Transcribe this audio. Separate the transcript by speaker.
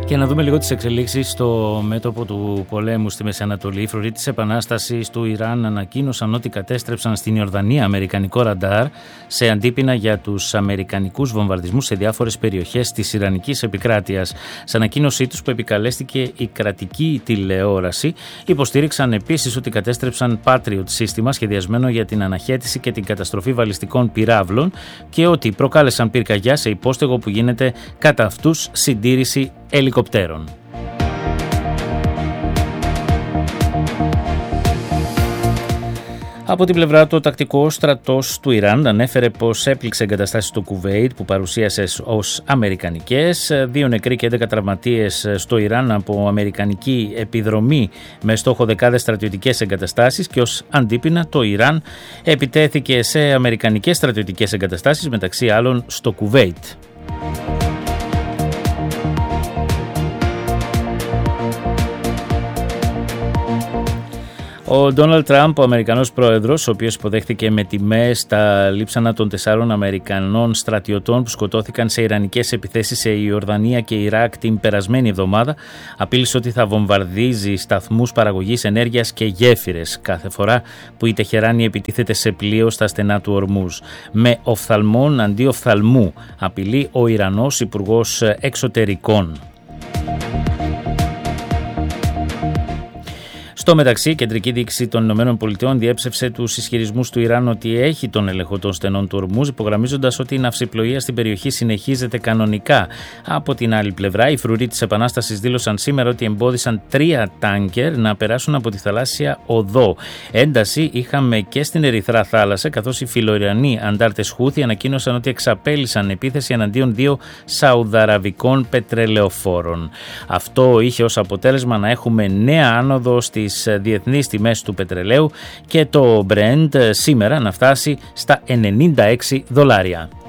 Speaker 1: Και να δούμε λίγο τις εξελίξεις στο μέτωπο του πολέμου στη Μέση Ανατολή. Οι φρουροί της Επανάστασης του Ιράν ανακοίνωσαν ότι κατέστρεψαν στην Ιορδανία αμερικανικό ραντάρ σε αντίπεινα για τους αμερικανικούς βομβαρδισμούς σε διάφορες περιοχές της Ιρανικής επικράτειας. Σε ανακοίνωσή τους που επικαλέστηκε η κρατική τηλεόραση, υποστήριξαν επίσης ότι κατέστρεψαν Patriot σύστημα σχεδιασμένο για την αναχέτηση και την καταστροφή βαλιστικών πυράβλων και ότι προκάλεσαν πυρκαγιά σε υπόστεγο που γίνεται κατά αυτούς συντήρηση ελικοπτέρων. Από την πλευρά του, ο τακτικός στρατός του Ιράν ανέφερε πως έπληξε εγκαταστάσεις στο Κουβέιτ που παρουσίασε ως αμερικανικές. 2 νεκροί και 11 τραυματίες στο Ιράν από αμερικανική επιδρομή με στόχο δεκάδες στρατιωτικές εγκαταστάσεις και ως αντίπεινα το Ιράν επιτέθηκε σε αμερικανικές στρατιωτικές εγκαταστάσεις, μεταξύ άλλων στο Κουβέιτ. Ο Ντόναλντ Τραμπ, ο Αμερικανός πρόεδρος, ο οποίος υποδέχθηκε με τιμές τα λείψανα των 4 Αμερικανών στρατιωτών που σκοτώθηκαν σε ιρανικές επιθέσεις σε Ιορδανία και Ιράκ την περασμένη εβδομάδα, απείλησε ότι θα βομβαρδίζει σταθμούς παραγωγής ενέργειας και γέφυρες κάθε φορά που η Τεχεράνη επιτίθεται σε πλοίο στα στενά του Ορμούζ. Με οφθαλμόν αντί οφθαλμού, απειλεί ο Ιρανός Υπουργός Εξωτερικών. Στο μεταξύ, η κεντρική διοίκηση των ΗΠΑ διέψευσε τους ισχυρισμούς του Ιράν ότι έχει τον έλεγχο των στενών του Ορμούζ, υπογραμμίζοντας ότι η ναυσιπλοεία στην περιοχή συνεχίζεται κανονικά. Από την άλλη πλευρά, οι φρουροί της Επανάστασης δήλωσαν σήμερα ότι εμπόδισαν 3 τάνκερ να περάσουν από τη θαλάσσια οδό. Ένταση είχαμε και στην Ερυθρά Θάλασσα, καθώς οι φιλοϊρανοί αντάρτες Χούθι ανακοίνωσαν ότι εξαπέλυσαν επίθεση εναντίον 2 σαουδαραβικών πετρελαιοφόρων. Αυτό είχε ως αποτέλεσμα να έχουμε νέα άνοδο στις διεθνείς τιμές του πετρελαίου και το Brent σήμερα να φτάσει στα $96.